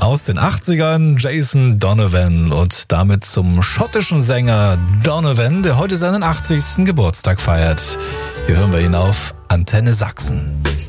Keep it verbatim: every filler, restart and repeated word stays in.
Aus den achtzigern Jason Donovan und damit zum schottischen Sänger Donovan, der heute seinen achtzigsten Geburtstag feiert. Hier hören wir ihn auf Antenne Sachsen.